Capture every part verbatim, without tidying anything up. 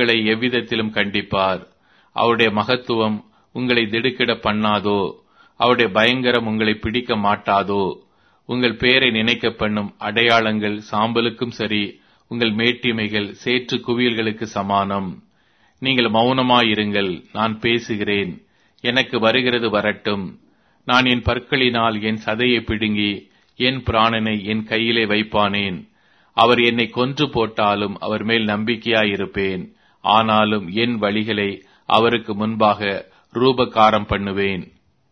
உங்களை எவ்விதத்திலும் கண்டிப்பார். அவருடைய மகத்துவம் உங்களை திடுக்கிட பண்ணாதோ? அவருடைய பயங்கரம் உங்களை பிடிக்க மாட்டாதோ? உங்கள் பேரை நினைக்க பண்ணும் அடையாளங்கள் சாம்பலுக்கும் சரி, உங்கள் மேட்டிமைகள் சேற்று குவியல்களுக்கு சமானம். நீங்கள் மௌனமாயிருங்கள், நான் பேசுகிறேன். எனக்கு வருகிறது வரட்டும். நான் என் பற்களினால் என் சதையை பிடுங்கி என் பிராணனை என் கையிலே வைப்பானேன். அவர் என்னை கொன்று போட்டாலும் அவர் மேல் நம்பிக்கையாயிருப்பேன். ஆனாலும் என் வழிகளை அவருக்கு முன்பாக ரூபகாரம் பண்ணுவேன்.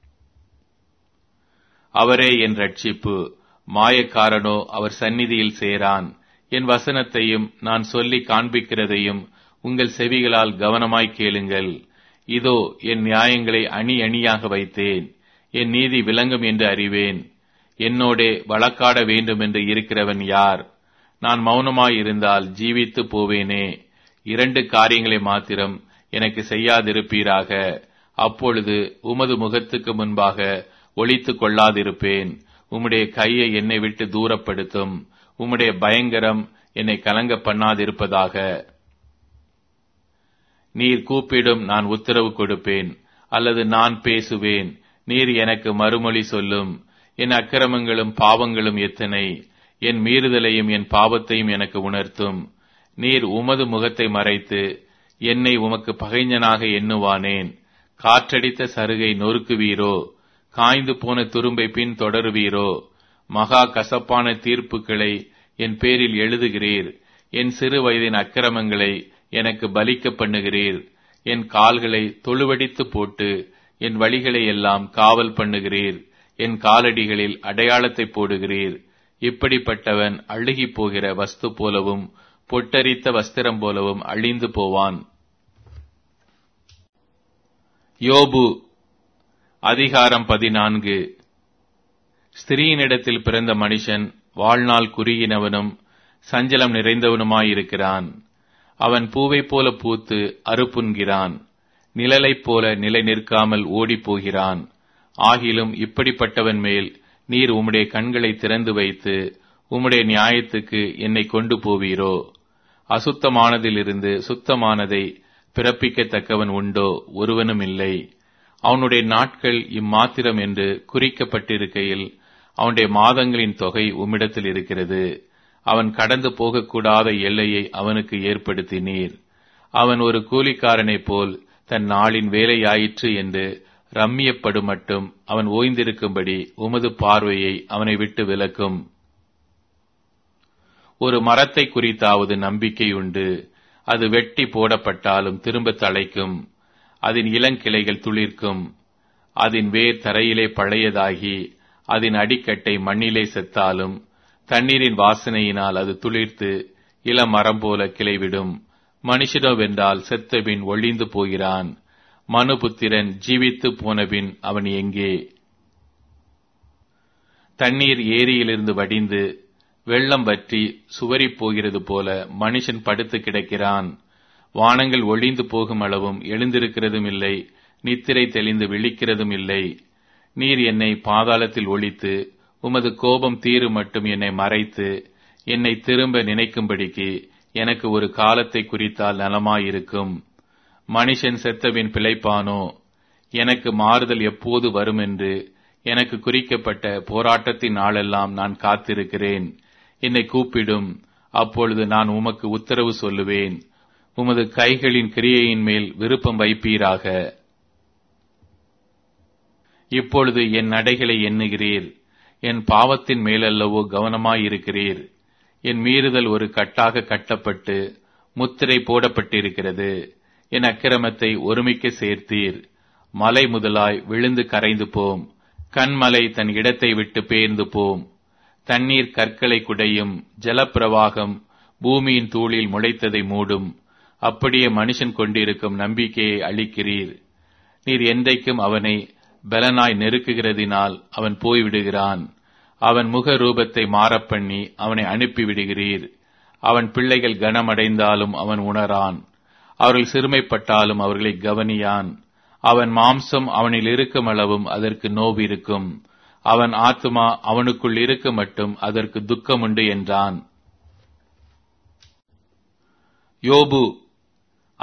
அவரே என் ரட்சிப்பு. மாயக்காரனோ அவர் சந்நிதியில் சேரான். என் வசனத்தையும் நான் சொல்லி காண்பிக்கிறதையும் உங்கள் செவிகளால் கவனமாய் கேளுங்கள். இதோ என் நியாயங்களை அணி அணியாக வைத்தேன். என் நீதி விளங்கும் என்று அறிவேன். என்னோடே வழக்காட வேண்டும் என்று இருக்கிறவன் யார்? நான் மௌனமாயிருந்தால் ஜீவித்து போவேனே. இரண்டு காரியங்களை மாத்திரம் எனக்கு செய்யாதிருப்பீராக. அப்பொழுது உமது முகத்துக்கு முன்பாக ஒளித்துக் கொள்ளாதிருப்பேன். உம்முடைய கையை என்னை விட்டு தூரப்படுத்தும். உம்முடைய பயங்கரம் என்னை கலங்க பண்ணாதிருப்பதாக. நீர் கூப்பிடும், நான் உத்தரவு கொடுப்பேன். அல்லது நான் பேசுவேன், நீர் எனக்கு மறுமொழி சொல்லும். என் அக்கிரமங்களும் பாவங்களும் எத்தனை! என் மீறுதலையும் என் பாவத்தையும் எனக்கு உணர்த்தும். நீர் உமது முகத்தை மறைத்து என்னை உமக்கு பகைஞனாக எண்ணுவானேன். காற்றடித்த சருகை நொறுக்குவீரோ? காய்ந்து போன துரும்பை பின் தொடருவீரோ? மகா கசப்பான தீர்ப்புகளை என் பேரில் எழுதுகிறீர். என் சிறு வயதின் அக்கிரமங்களை எனக்கு பலிக்க பண்ணுகிறீர். என் கால்களை தொழுவடித்து போட்டு என் வழிகளை எல்லாம் காவல் பண்ணுகிறீர். என் காலடிகளில் அடையாளத்தை போடுகிறீர். இப்படிப்பட்டவன் அழுகி போகிற வஸ்து போலவும் பொட்டரித்த வஸ்திரம் போலவும் அழிந்து போவான். யோபு அதிகாரம் பதினான்கு. ஸ்திரீயினிடத்தில் பிறந்த மனுஷன் வாழ்நாள் குறுகினவனும் சஞ்சலம் நிறைந்தவனுமாயிருக்கிறான். அவன் பூவைப் போல பூத்து அறுப்புண்கிறான். நிழலைப் போல நிலை நிற்காமல் ஓடிப் போகிறான். ஆகிலும் இப்படிப்பட்டவன் மேல் நீர் உம்முடைய கண்களை திறந்து வைத்து உம்முடைய நியாயத்துக்கு என்னை கொண்டு போவீரோ? அசுத்தமானதிலிருந்து சுத்தமானதை பிறப்பிக்கத்தக்கவன் உண்டோ? ஒருவனும் இல்லை. அவனுடைய நாட்கள் இம்மாத்திரம் என்று குறிக்கப்பட்டிருக்கையில் அவனுடைய மாதங்களின் தொகை உம்மிடத்தில் இருக்கிறது. அவன் கடந்து போகக்கூடாத எல்லையை அவனுக்கு ஏற்படுத்தினீர். அவன் ஒரு கூலிக்காரனைப் போல் தன் நாளின் வேலையாயிற்று என்று ரம்மியப்படும் மட்டும் அவன் ஓய்ந்திருக்கும்படி உமது பார்வையை அவனை விட்டு விலக்கும். ஒரு மரத்தை குறித்தாவது நம்பிக்கை உண்டு. அது வெட்டி போடப்பட்டாலும் திரும்ப தழைக்கும். அதன் இளங்கிளைகள் துளிர்க்கும். அதன் வேர் தரையிலே பழையதாகி அதன் அடிக்கட்டை மண்ணிலே செத்தாலும் தண்ணீரின் வாசனையினால் அது துளிர்த்து இளமரம் போல கிளைவிடும். மனுஷனோவென்றால் செத்தபின் ஒழிந்து போகிறான். மனுபுத்திரன் ஜீவித்து போனபின் அவன் எங்கே? தண்ணீர் ஏரியிலிருந்து வடிந்து வெள்ளம் வற்றி சுவரிப் போகிறது போல மனுஷன் படுத்து கிடக்கிறான். வானங்கள் ஒழிந்து போகும் அளவும் எழுந்திருக்கிறதும் இல்லை, நித்திரை தெளிந்து விழிக்கிறதும் இல்லை. நீர் என்னை பாதாளத்தில் ஒழித்து உமது கோபம் தீரு மட்டும் என்னை மறைத்து என்னை திரும்ப நினைக்கும்படிக்கு எனக்கு ஒரு காலத்தை குறித்தால் நலமாயிருக்கும். மனுஷன் செத்தபின் பிழைப்பானோ? எனக்கு மாறுதல் எப்போது வரும் என்று எனக்கு குறிக்கப்பட்ட போராட்டத்தின் நாளெல்லாம் நான் காத்திருக்கிறேன். என்னை கூப்பிடும், அப்பொழுது நான் உமக்கு உத்தரவு சொல்லுவேன். உமது கைகளின் கிரியையின் மேல் விருப்பம் வைப்பீராக. இப்பொழுது என் நடைகளை எண்ணுகிறீர். என் பாவத்தின் மேலல்லவோ கவனமாயிருக்கிறீர். என் மீறுதல் ஒரு கட்டாக கட்டப்பட்டு முத்திரை போடப்பட்டிருக்கிறது. என் அக்கிரமத்தை ஒருமிக்க சேர்த்தீர். மலை முதலாய் விழுந்து கரைந்து போம். கண்மலை தன் இடத்தை விட்டு பெயர்ந்து போம். தண்ணீர் கற்களை குடையும். ஜலப்பிரவாகம் பூமியின் தூளில் முளைத்ததை மூடும். அப்படியே மனுஷன் கொண்டிருக்கும் நம்பிக்கையை அளிக்கிறீர். நீர் என்றைக்கும் அவனை பலனாய் நெருக்குகிறதினால் அவன் போய்விடுகிறான். அவன் முக ரூபத்தை மாறப்பண்ணி அவனை அனுப்பிவிடுகிறீர். அவன் பிள்ளைகள் கனமடைந்தாலும் அவன் உணரான். அவர்கள் சிறுமைப்பட்டாலும் அவர்களை கவனியான். அவன் மாம்சம் அவனில் இருக்கும் அளவும் அதற்கு நோவிருக்கும். அவன் ஆத்துமா அவனுக்குள் இருக்க மட்டும் அதற்கு துக்கமுண்டு என்றான். யோபு